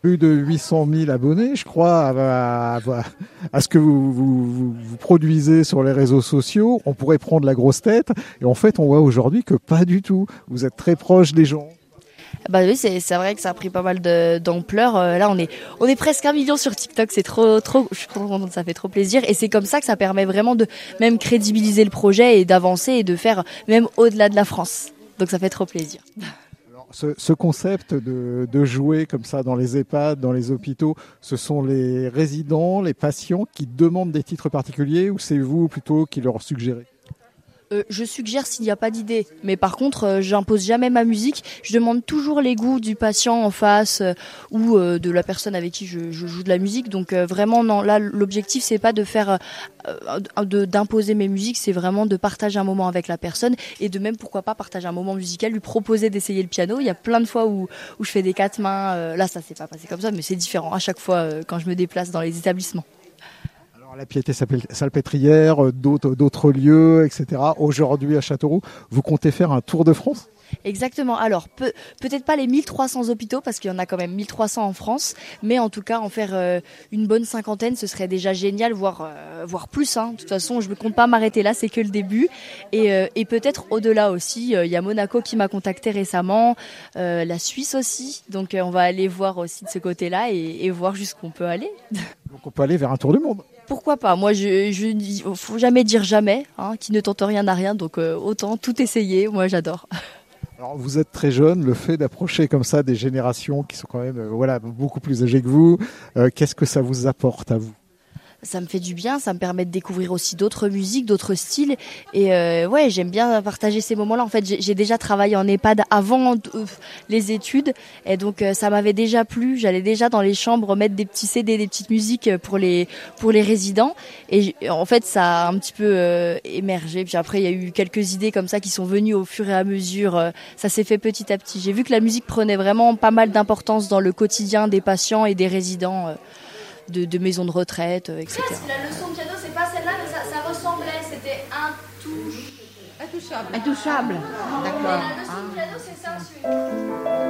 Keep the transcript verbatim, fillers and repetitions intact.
Plus de huit cent mille abonnés, je crois, à, à, à ce que vous, vous, vous produisez sur les réseaux sociaux. On pourrait prendre la grosse tête. Et en fait, on voit aujourd'hui que pas du tout. Vous êtes très proche des gens. Bah oui, c'est, c'est vrai que ça a pris pas mal de, d'ampleur. Euh, là, on est, on est presque un million sur TikTok. C'est trop, trop, je suis trop contente, ça fait trop plaisir. Et c'est comme ça que ça permet vraiment de même crédibiliser le projet et d'avancer et de faire même au-delà de la France. Donc ça fait trop plaisir. Ce, ce concept de, de jouer comme ça dans les EHPAD, dans les hôpitaux, ce sont les résidents, les patients qui demandent des titres particuliers ou c'est vous plutôt qui leur suggérez ? Euh, je suggère s'il n'y a pas d'idée, mais par contre, euh, j'impose jamais ma musique. Je demande toujours les goûts du patient en face euh, ou euh, de la personne avec qui je, je joue de la musique. Donc euh, vraiment, non. Là, l'objectif c'est pas de faire, euh, de, d'imposer mes musiques, c'est vraiment de partager un moment avec la personne et de même pourquoi pas partager un moment musical, lui proposer d'essayer le piano. Il y a plein de fois où où je fais des quatre mains. Euh, là, ça s'est pas passé comme ça, mais c'est différent à chaque fois euh, quand je me déplace dans les établissements. La Piété-Salpêtrière, d'autres, d'autres lieux, et cetera. Aujourd'hui à Châteauroux, vous comptez faire un tour de France ? Exactement. Alors, peu, peut-être pas les mille trois cents hôpitaux, parce qu'il y en a quand même mille trois cents en France, mais en tout cas, en faire euh, une bonne cinquantaine, ce serait déjà génial, voire, euh, voire plus. Hein. De toute façon, je ne compte pas m'arrêter là, c'est que le début. Et, euh, et peut-être au-delà aussi. Il euh, y a Monaco qui m'a contacté récemment, euh, la Suisse aussi. Donc, euh, on va aller voir aussi de ce côté-là et, et voir jusqu'où on peut aller. Donc, on peut aller vers un tour du monde. Pourquoi pas ? Moi, je, je dis, faut jamais dire jamais, hein, qui ne tente rien n'a rien. Donc, euh, autant tout essayer. Moi, j'adore. Alors, vous êtes très jeune, le fait d'approcher comme ça des générations qui sont quand même euh, voilà, beaucoup plus âgées que vous, euh, qu'est-ce que ça vous apporte à vous ? Ça me fait du bien, ça me permet de découvrir aussi d'autres musiques, d'autres styles. Et euh, ouais, j'aime bien partager ces moments-là. En fait, j'ai, j'ai déjà travaillé en EHPAD avant euh, les études. Et donc, euh, ça m'avait déjà plu. J'allais déjà dans les chambres mettre des petits C D, des petites musiques pour les, pour les résidents. Et en fait, ça a un petit peu euh, émergé. Puis après, il y a eu quelques idées comme ça qui sont venues au fur et à mesure. Euh, ça s'est fait petit à petit. J'ai vu que la musique prenait vraiment pas mal d'importance dans le quotidien des patients et des résidents. Euh, De, de maisons de retraite, et cetera. La leçon de piano, c'est pas celle-là, mais ça, ça ressemblait, c'était intouchable. Intouchable. Intouchable, d'accord. Mais la leçon de piano, c'est ça, celui-là.